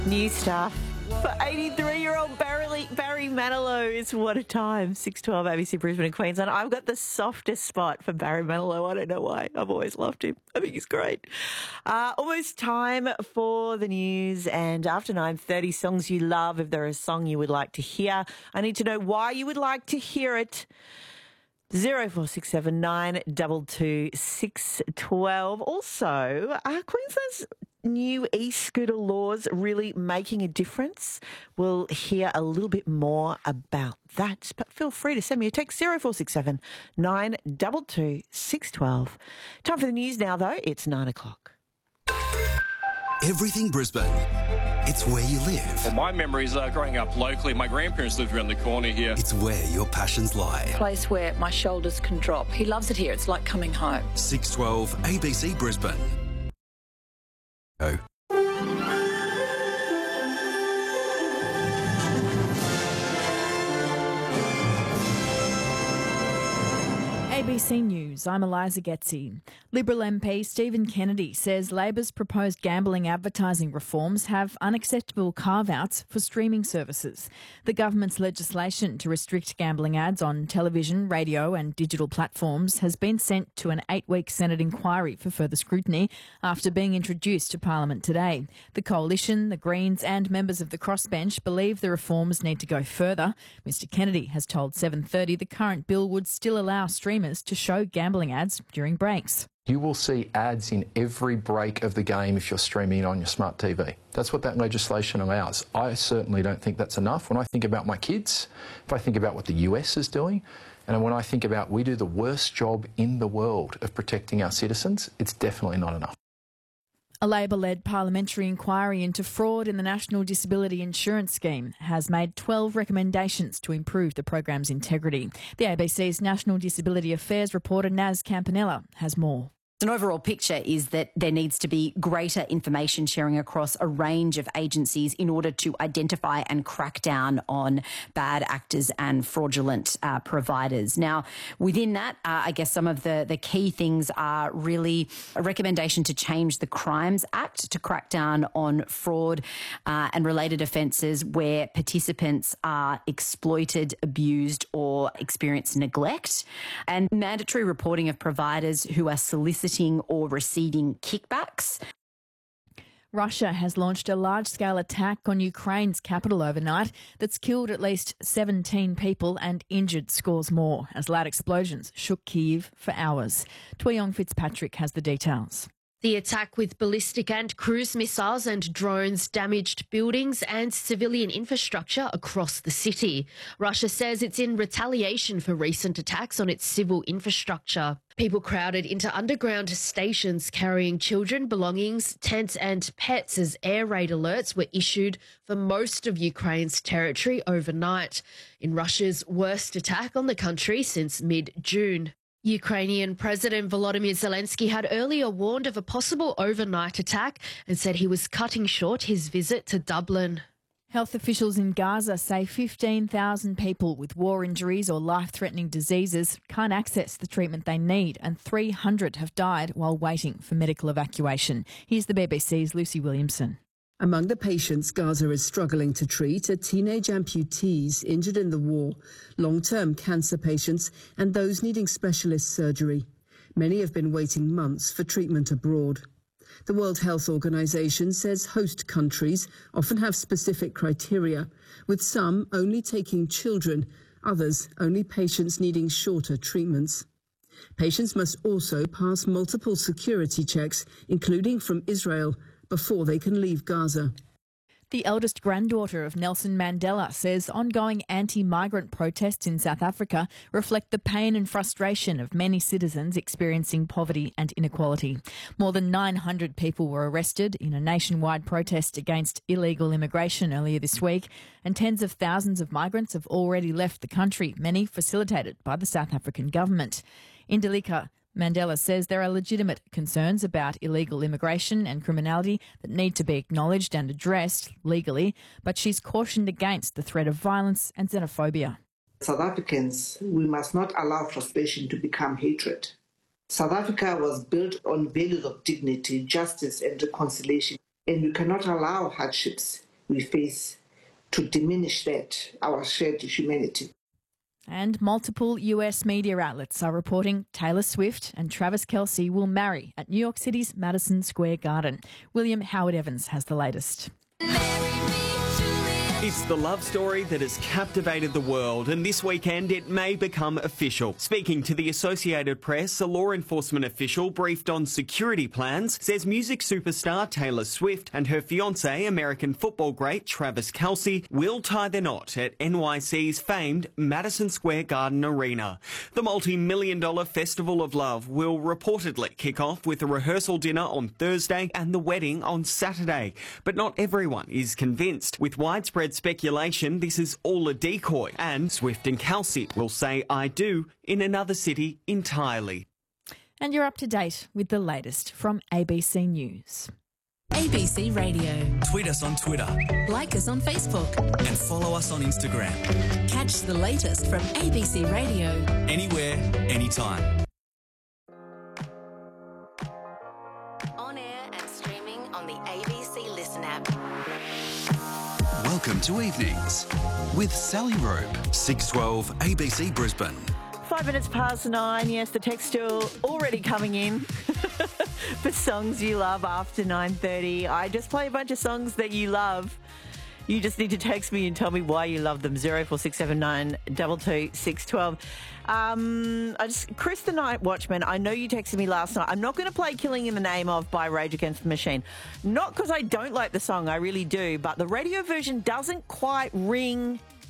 New stuff for 83-year-old Barry Manilow is What a Time. 6:12 ABC Brisbane and Queensland. I've got the softest spot for Barry Manilow. I don't know why. I've always loved him. I think he's great. Almost time for the news, and after 9:30, songs you love. If there is a song you would like to hear, I need to know why you would like to hear it. 0467 922 612. Also, Queensland's new e-scooter laws really making a difference? We'll hear a little bit more about that, but feel free to send me a text 0467 922 612. Time for the news now, though. It's 9 o'clock. Everything Brisbane. It's where you live. Well, my memories are growing up locally. My grandparents lived around the corner here. It's where your passions lie. A place where my shoulders can drop. He loves it here. It's like coming home. 612 ABC Brisbane. Oh. ABC News, I'm Eliza Getzi. Liberal MP Stephen Kennedy says Labor's proposed gambling advertising reforms have unacceptable carve-outs for streaming services. The government's legislation to restrict gambling ads on television, radio and digital platforms has been sent to an 8-week Senate inquiry for further scrutiny after being introduced to Parliament today. The Coalition, the Greens and members of the crossbench believe the reforms need to go further. Mr Kennedy has told 7:30 the current bill would still allow streamers to show gambling ads during breaks. You will see ads in every break of the game if you're streaming it on your smart TV. That's what that legislation allows. I certainly don't think that's enough. When I think about my kids, if I think about what the US is doing, and when I think about we do the worst job in the world of protecting our citizens, it's definitely not enough. A Labor-led parliamentary inquiry into fraud in the National Disability Insurance Scheme has made 12 recommendations to improve the program's integrity. The ABC's National Disability Affairs reporter Naz Campanella has more. An overall picture is that there needs to be greater information sharing across a range of agencies in order to identify and crack down on bad actors and fraudulent providers. Now, within that, I guess some of the key things are really a recommendation to change the Crimes Act to crack down on fraud and related offences where participants are exploited, abused or experience neglect, and mandatory reporting of providers who are soliciting or receiving kickbacks. Russia has launched a large-scale attack on Ukraine's capital overnight that's killed at least 17 people and injured scores more as loud explosions shook Kyiv for hours. Tuyong Fitzpatrick has the details. The attack with ballistic and cruise missiles and drones damaged buildings and civilian infrastructure across the city. Russia says it's in retaliation for recent attacks on its civil infrastructure. People crowded into underground stations carrying children, belongings, tents and pets as air raid alerts were issued for most of Ukraine's territory overnight, in Russia's worst attack on the country since mid-June. Ukrainian President Volodymyr Zelensky had earlier warned of a possible overnight attack and said he was cutting short his visit to Dublin. Health officials in Gaza say 15,000 people with war injuries or life-threatening diseases can't access the treatment they need, and 300 have died while waiting for medical evacuation. Here's the BBC's Lucy Williamson. Among the patients Gaza is struggling to treat are teenage amputees injured in the war, long-term cancer patients and those needing specialist surgery. Many have been waiting months for treatment abroad. The World Health Organization says host countries often have specific criteria, with some only taking children, others only patients needing shorter treatments. Patients must also pass multiple security checks, including from Israel, before they can leave Gaza. The eldest granddaughter of Nelson Mandela says ongoing anti-migrant protests in South Africa reflect the pain and frustration of many citizens experiencing poverty and inequality. More than 900 people were arrested in a nationwide protest against illegal immigration earlier this week, and tens of thousands of migrants have already left the country, many facilitated by the South African government. Indalika Mandela says there are legitimate concerns about illegal immigration and criminality that need to be acknowledged and addressed legally, but she's cautioned against the threat of violence and xenophobia. South Africans, we must not allow frustration to become hatred. South Africa was built on values of dignity, justice and reconciliation, and we cannot allow hardships, we face to diminish that, our shared humanity. And multiple US media outlets are reporting Taylor Swift and Travis Kelce will marry at New York City's Madison Square Garden. William Howard Evans has the latest. It's the love story that has captivated the world, and this weekend it may become official. Speaking to the Associated Press, a law enforcement official briefed on security plans says music superstar Taylor Swift and her fiancé, American football great Travis Kelce, will tie the knot at NYC's famed Madison Square Garden Arena. The multi-million-dollar Festival of Love will reportedly kick off with a rehearsal dinner on Thursday and the wedding on Saturday. But not everyone is convinced. With widespread speculation, this is all a decoy, and Swift and Kelce will say I do in another city entirely. And you're up to date with the latest from ABC News. ABC Radio. Tweet us on Twitter. Like us on Facebook. And follow us on Instagram. Catch the latest from ABC Radio. Anywhere, anytime. On air and streaming on the ABC Listen app. Welcome to Evenings with Sally Rope, 612 ABC Brisbane. 5 minutes past 9. Yes, the text still already coming in for songs you love after 9:30. I just play a bunch of songs that you love. You just need to text me and tell me why you love them. 04679 22 612. Chris the Night Watchman, I know you texted me last night. I'm not going to play Killing in the Name of by Rage Against the Machine. Not because I don't like the song, I really do, but the radio version doesn't quite ring